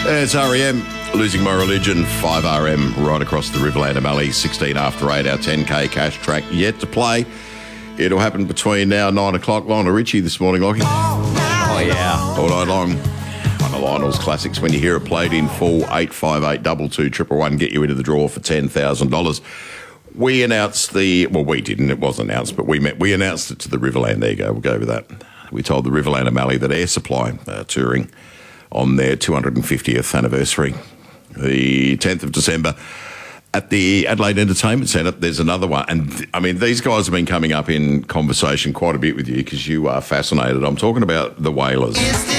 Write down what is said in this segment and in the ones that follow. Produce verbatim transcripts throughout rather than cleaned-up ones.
It's R E M, Losing My Religion, five R M, right across the Riverland of Mallee, sixteen after eight, our ten K cash track yet to play. It'll happen between now and nine o'clock. Lionel Richie this morning, Lockie. Oh, yeah. All night long. One of Lionel's classics. When you hear it played in full, eight five eight, two two, triple one, get you into the draw for ten thousand dollars. We announced the, well, we didn't, it was announced, but we met, we announced it to the Riverland. There you go, we'll go with that. We told the Riverland of Mallee that Air Supply are touring on their two hundred fiftieth anniversary, the tenth of December, at the Adelaide Entertainment Centre. There's another one. And, I mean, these guys have been coming up in conversation quite a bit with you because you are fascinated. I'm talking about the Wailers.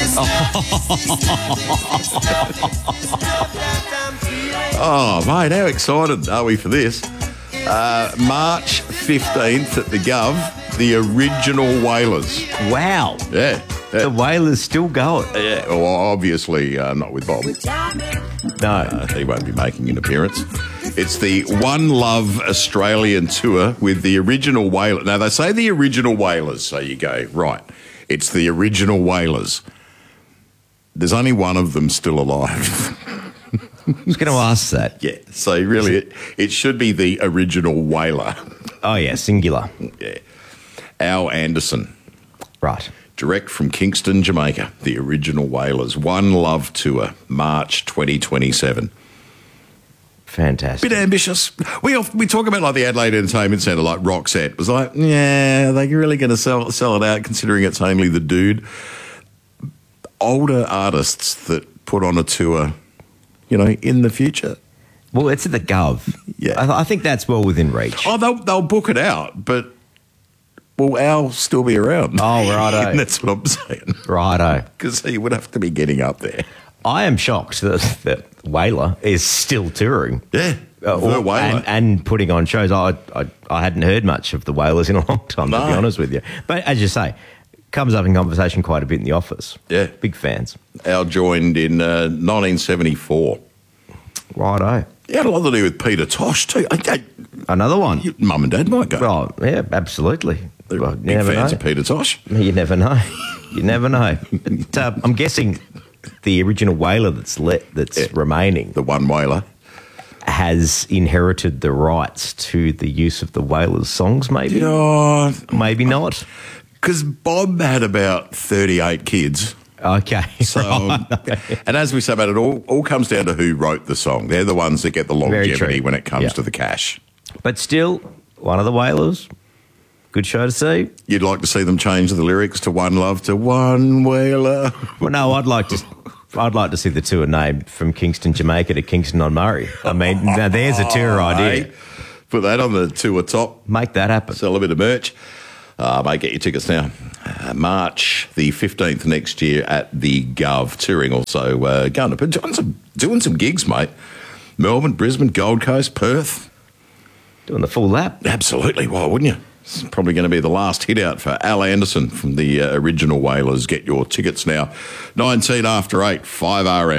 Oh, mate, how excited are we for this? Uh, March fifteenth at the Gov, the original Wailers. Wow. Yeah. The Wailers still going. Yeah, well, obviously uh, not with Bob. No. Uh, he won't be making an appearance. It's the One Love Australian Tour with the original Wailers. Now, they say the original Wailers, so you go, right, it's the original Wailers. There's only one of them still alive. I was going to ask that. Yeah, so really it, it should be the original Wailer. Oh, yeah, singular. Yeah. Al Anderson. Right. Direct from Kingston, Jamaica, the original Wailers. One Love Tour, March twenty twenty-seven. Fantastic. Bit ambitious. We we talk about like the Adelaide Entertainment Centre, like Roxette. It was like, yeah, are they really going to sell sell it out considering it's only the dude? Older artists that put on a tour, you know, in the future. Well, it's at the Gov. Yeah. I, I think that's well within reach. Oh, they'll, they'll book it out, but will Al still be around? Oh, righto. That's what I'm saying. Righto. Because he would have to be getting up there. I am shocked that, that Wailer is still touring. Yeah, uh, the or, Wailer. and, and putting on shows. I, I I hadn't heard much of the Wailers in a long time, No. to be honest with you. But as you say, comes up in conversation quite a bit in the office. Yeah. Big fans. Al joined in uh, nineteen seventy-four. Righto. He had a lot to do with Peter Tosh too. I, I, Another one. you- Mum and Dad might go. Oh, yeah, absolutely. They're Well, you big never fans know. of Peter Tosh. You never know. You never know. But, uh, I'm guessing the original Wailer that's le- that's Yeah. remaining The one Wailer. has inherited the rights to the use of the Wailers songs, maybe? Oh, Maybe not. because Bob had about thirty-eight kids. Okay. So, and as we say about it, all all comes down to who wrote the song. They're the ones that get the Very longevity true. when it comes Yeah. to the cash. But still, one of the Wailers. Good show to see. You'd like to see them change the lyrics to One Love to One Wailer. Well, no, I'd like to. I'd like to see the tour named from Kingston, Jamaica to Kingston on Murray. I mean, now there's a tour idea. Hey, put that on the tour top. Make that happen. Sell a bit of merch. Uh, mate, get your tickets now. Uh, March the fifteenth next year at the Gov. Touring also uh, going to doing some doing some gigs, mate. Melbourne, Brisbane, Gold Coast, Perth. Doing the full lap. Absolutely. Why wouldn't you? It's probably going to be the last hit out for Al Anderson from the uh, original Wailers. Get your tickets now. nineteen after eight, five R M.